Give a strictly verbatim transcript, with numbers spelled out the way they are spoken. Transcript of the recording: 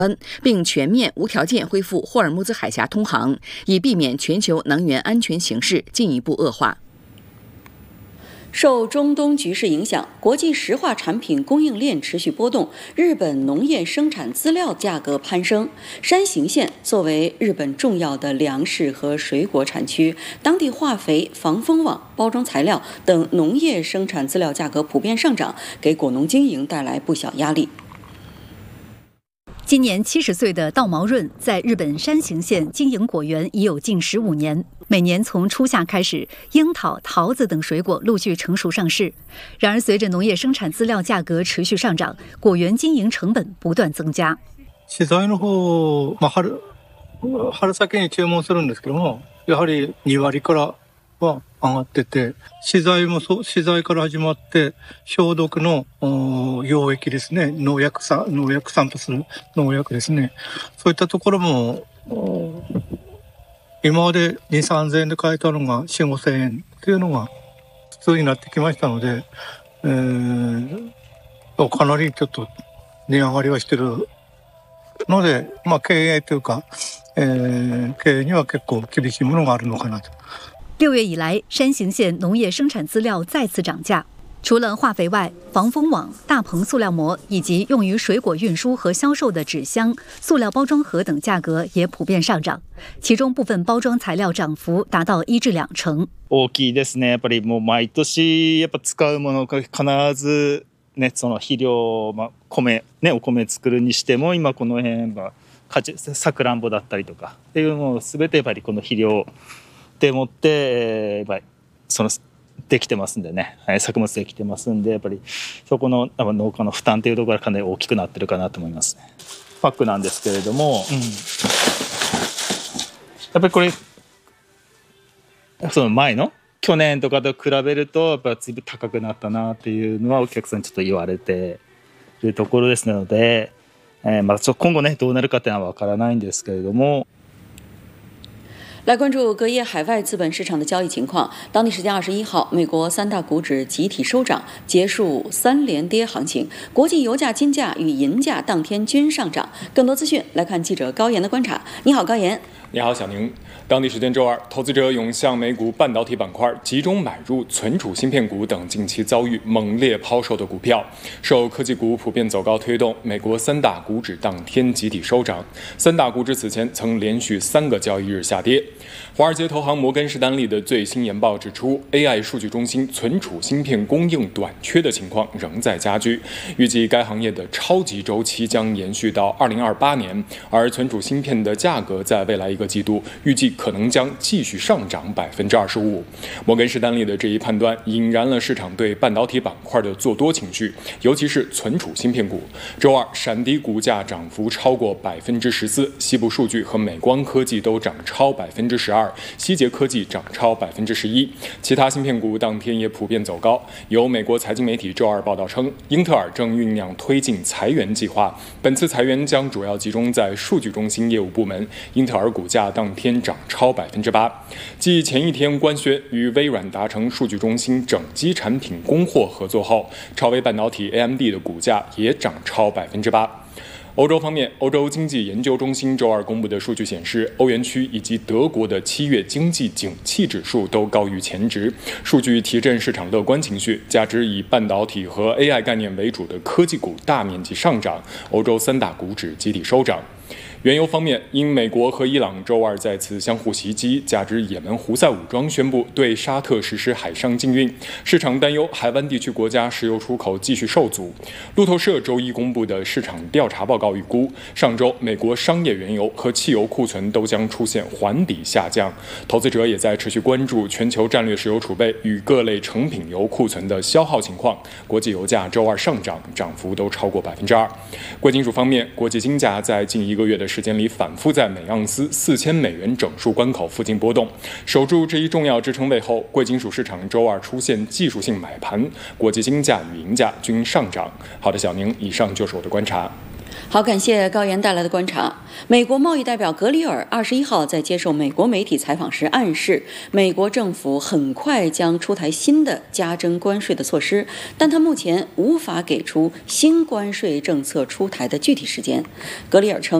并全面无条件恢复霍尔木兹海峡通航，以避免全球能源安全形势进一步恶化。受中东局势影响，国际石化产品供应链持续波动，日本农业生产资料价格攀升。山形县作为日本重要的粮食和水果产区，当地化肥、防风网、包装材料等农业生产资料价格普遍上涨，给果农经营带来不小压力。 今年七十岁的道毛润在日本山形县经营果园已有近十五年，每年从初夏开始，樱桃、桃子等水果陆续成熟上市。然而，随着農業生產資料價格持續上漲，果園經營成本不斷增加。 資材の方、まあ、春春先に注文するんですけども、やはりに割からは上がってて、資材もそう、資材から始まって消毒の溶液ですね、農薬さ農薬散布する農薬ですね、そういったところも今までに、さんぜんえんで買えたのがよん、ごせんえんっていうのが普通になってきましたので、えー、かなりちょっと値上がりはしてるので、まあ経営というか、えー、経営には結構厳しいものがあるのかなと。 六月以来，山形县农业生产资料再次涨价。除了化肥外，防风网、大棚塑料膜以及用于水果运输和销售的纸箱、塑料包装盒等价格也普遍上涨。其中部分包装材料涨幅达到一至两成。 大きいですね。やっぱりもう毎年やっぱ使うものが必ずね、その肥料、まあ米ね、お米作るにしても今この辺はさくらんぼだったりとかっていうのを全てやっぱりこの肥料でもってやっぱりそのできてますんでね、作物できてますんで、やっぱりそこの農家の負担というところがかなり大きくなってるかなと思いますね。パックなんですけれども、うん、やっぱりこれその前の去年とかと比べるとやっぱり随分高くなったなっていうのはお客さんにちょっと言われているところですので、えー、まあちょっと今後ねどうなるかっていうのはわからないんですけれども。 来关注隔夜海外资本市场的交易情况。当地时间二十一号，美国三大股指集体收涨，结束三连跌行情。国际油价、金价与银价当天均上涨。更多资讯来看记者高岩的观察。你好，高岩。 你好，小宁。当地时间周二，投资者涌向美股半导体板块，集中买入存储芯片股等近期遭遇猛烈抛售的股票。受科技股普遍走高推动，美国三大股指当天集体收涨。三大股指此前曾连续三个交易日下跌。华尔街投行摩根士丹利的最新研报指出 ，A I 数据中心存储芯片供应短缺的情况仍在加剧，预计该行业的超级周期将延续到二零二八年，而存储芯片的价格在未来一个季度预计可能将继续上涨百分之二十五。摩根士丹利的这一判断引燃了市场对半导体板块的做多情绪，尤其是存储芯片股。周二，闪迪股价涨幅超过百分之十四，西部数据和美光科技都涨超百分之十二，希捷科技涨超百分之十一。其他芯片股当天也普遍走高。有美国财经媒体周二报道称，英特尔正酝酿推进裁员计划，本次裁员将主要集中在数据中心业务部门。英特尔股价当天涨超百分之八。继前一天官宣与微软达成数据中心整机产品供货合作后，超微半导体 A M D 的股价也涨超百分之八。欧洲方面，欧洲经济研究中心周二公布的数据显示，欧元区以及德国的七月经济景气指数都高于前值，数据提振市场乐观情绪，加之以半导体和 A I 概念为主的科技股大面积上涨，欧洲三大股指集体收涨。原油方面，因美国和伊朗周二再次相互袭击，加之也门胡塞武装宣布对沙特实施海上禁运，市场担忧海湾地区国家石油出口继续受阻。路透社周一公布的市场调查报告预估，上周美国商业原油和汽油库存都将出现环底下降。投资者也在持续关注全球战略石油储备与各类成品油库存的消耗情况。国际油价周二上涨，涨幅都超过百分之二。贵金属方面，国际金价在近一个月的时间里反复在每盎司四千美元整数关口附近波动，守住这一重要支撑位后，贵金属市场周二出现技术性买盘，国际金价与银价均上涨。好的，小宁，以上就是我的观察。 好，感谢高岩带来的观察。美国贸易代表格里尔二十一号在接受美国媒体采访时暗示，美国政府很快将出台新的加征关税的措施，但他目前无法给出新关税政策出台的具体时间。格里尔称，